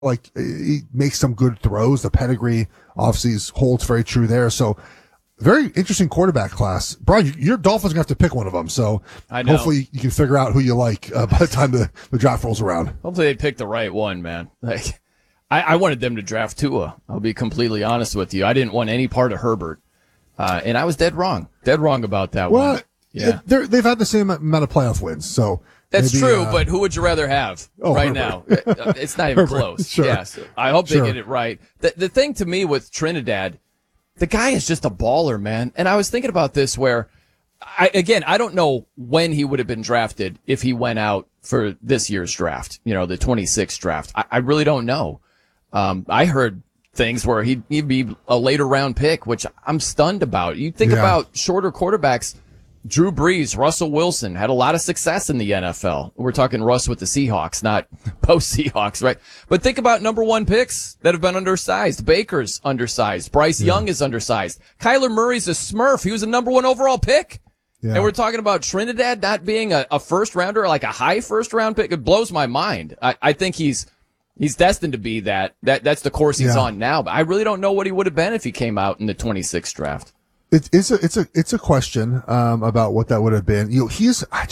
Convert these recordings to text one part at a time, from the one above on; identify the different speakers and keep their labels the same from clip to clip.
Speaker 1: like he makes some good throws. The pedigree obviously holds very true there. So very interesting quarterback class. Brian, your Dolphins are going to have to pick one of them. So hopefully you can figure out who you like by the time the draft rolls around.
Speaker 2: Hopefully they pick the right one, man. Like I wanted them to draft Tua. I'll be completely honest with you. I didn't want any part of Herbert. And I was dead wrong about that one. Yeah.
Speaker 1: They've had the same amount of playoff wins. So
Speaker 2: that's true, but who would you rather have
Speaker 1: Herbert.
Speaker 2: Now? It's not even close.
Speaker 1: Sure.
Speaker 2: Yes. I hope they get it right. The thing to me with Trinidad, the guy is just a baller, man. And I was thinking about this where, I don't know when he would have been drafted if he went out for this year's draft, the 26th draft. I really don't know. I heard things where he'd be a later round pick, which I'm stunned about. You think about shorter quarterbacks. Drew Brees, Russell Wilson had a lot of success in the NFL. We're talking Russ with the Seahawks, not post-Seahawks, right? But think about number one picks that have been undersized. Baker's undersized. Bryce Young is undersized. Kyler Murray's a smurf. He was a number one overall pick. Yeah. And we're talking about Trinidad not being a first rounder, like a high first round pick. It blows my mind. I think he's destined to be that. That's the course he's on now. But I really don't know what he would have been if he came out in the 26th draft.
Speaker 1: It's a question about what that would have been. I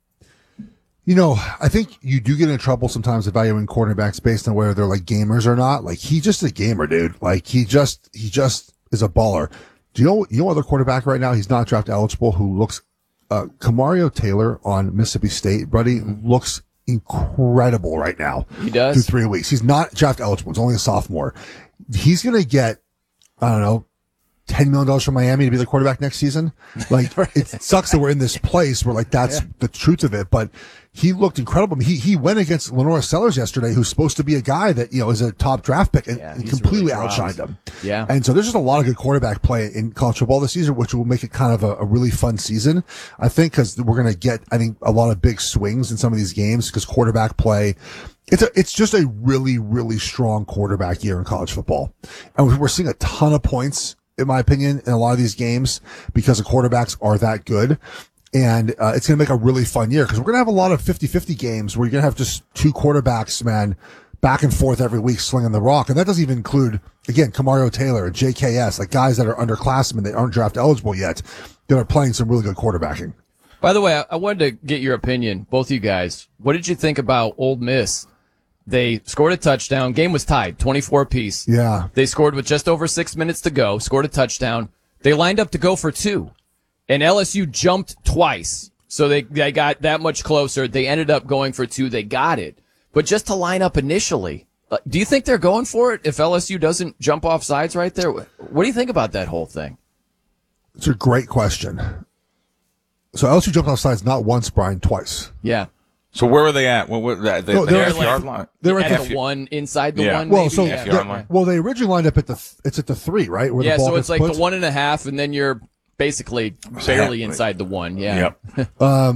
Speaker 1: think you do get in trouble sometimes evaluating quarterbacks based on whether they're like gamers or not. Like he's just a gamer, dude. Like he just is a baller. Do you know other quarterback right now? He's not draft eligible. Who looks Kamario Taylor on Mississippi State, buddy, looks incredible right now.
Speaker 2: He does
Speaker 1: through 3 weeks. He's not draft eligible. He's only a sophomore. He's gonna get $10 million from Miami to be the quarterback next season. Like, it sucks that we're in this place where, like, that's the truth of it. But he looked incredible. He went against Lenore Sellers yesterday, who's supposed to be a guy that, is a top draft pick, and completely really outshined him.
Speaker 2: Yeah.
Speaker 1: And so there's just a lot of good quarterback play in college football this season, which will make it kind of a really fun season, I think, because we're going to get, a lot of big swings in some of these games because quarterback play. It's just a really, really strong quarterback year in college football. And we're seeing a ton of points, in my opinion, in a lot of these games because the quarterbacks are that good. And it's going to make a really fun year because we're going to have a lot of 50-50 games where you're going to have just two quarterbacks, man, back and forth every week slinging the rock. And that doesn't even include, again, Kamario Taylor and JKS, like guys that are underclassmen that aren't draft eligible yet that are playing some really good quarterbacking.
Speaker 2: By the way, I wanted to get your opinion, both of you guys. What did you think about Ole Miss? They scored a touchdown. Game was tied, 24 apiece.
Speaker 1: Yeah.
Speaker 2: They scored with just over 6 minutes to go, scored a touchdown. They lined up to go for two, and LSU jumped twice. So they got that much closer. They ended up going for two. They got it. But just to line up initially, do you think they're going for it if LSU doesn't jump off sides right there? What do you think about that whole thing?
Speaker 1: It's a great question. So LSU jumped off sides not once, Brian, twice.
Speaker 2: Yeah.
Speaker 3: So where were they at? They were
Speaker 2: at the one, inside the one.
Speaker 1: Well,
Speaker 2: maybe?
Speaker 1: They originally lined up at the 3, right? Where the ball
Speaker 2: so it's like
Speaker 1: put.
Speaker 2: the 1.5, and then you're basically barely inside the one. Yeah.
Speaker 3: Yep.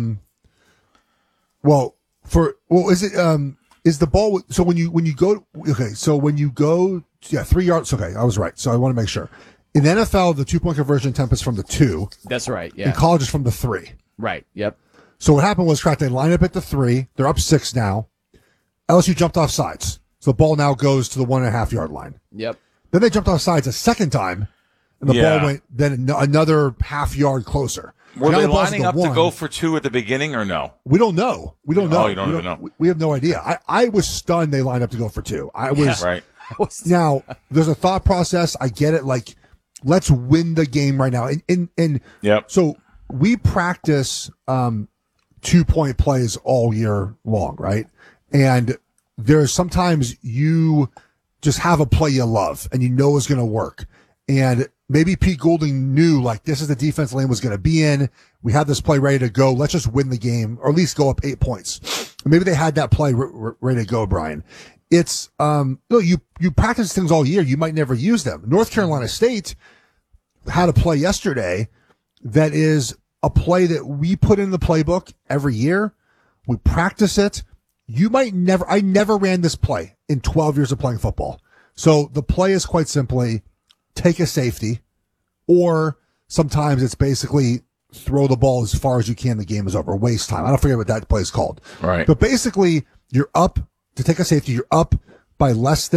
Speaker 1: Is the ball? So when you go, 3 yards. Okay, I was right. So I want to make sure. In the NFL, the 2-point conversion attempt is from the 2.
Speaker 2: That's right. Yeah.
Speaker 1: In college, it's from the 3.
Speaker 2: Right. Yep.
Speaker 1: So what happened was, they line up at the 3. They're up 6 now. LSU jumped off sides. So the ball now goes to the 1.5 yard line.
Speaker 2: Yep.
Speaker 1: Then they jumped off sides a second time, and the ball went then another half yard closer.
Speaker 3: Were they lining up to go for 2 at the beginning or no?
Speaker 1: We don't know.
Speaker 3: Oh, you don't even know.
Speaker 1: We have no idea. I was stunned they lined up to go for 2. I was.
Speaker 3: Right.
Speaker 1: Now, there's a thought process. I get it. Like, let's win the game right now. And
Speaker 3: yep.
Speaker 1: So we practice 2-point plays all year long, right? And there's sometimes you just have a play you love and you know it's going to work. And maybe Pete Goulding knew, like, this is the defense Lane was going to be in. We had this play ready to go. Let's just win the game, or at least go up 8 points. And maybe they had that play ready to go, Brian. It's, you practice things all year. You might never use them. North Carolina State had a play yesterday that is a play that we put in the playbook every year. We practice it. I never ran this play in 12 years of playing football. So the play is quite simply take a safety, or sometimes it's basically throw the ball as far as you can. The game is over. Waste time. I don't forget what that play is called.
Speaker 3: Right.
Speaker 1: But basically, you're up to take a safety. You're up by less than